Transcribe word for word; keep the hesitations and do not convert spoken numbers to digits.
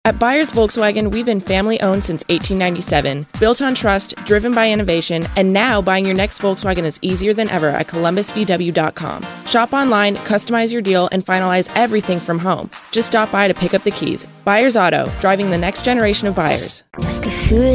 At Byers Volkswagen, we've been family-owned since eighteen ninety-seven, built on trust, driven by innovation, and now buying your next Volkswagen is easier than ever at columbus v w dot com. Shop online, customize your deal, and finalize everything from home. Just stop by to pick up the keys. Byers Auto, driving the next generation of buyers. Das Gefühl,